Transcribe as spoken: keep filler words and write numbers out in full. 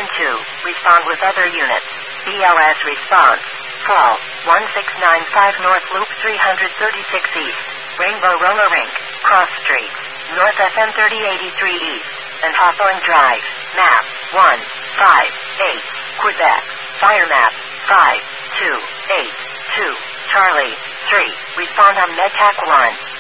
and two, respond with other units. B L S response. Fall, one six nine five North Loop three thirty-six East, Rainbow Roller Rink, Cross Street, North F M thirty eighty-three East, and Hawthorne Drive. Map, one five eight, Quebec. Fire map, five two eight two, Charlie, three, respond on MedTac one.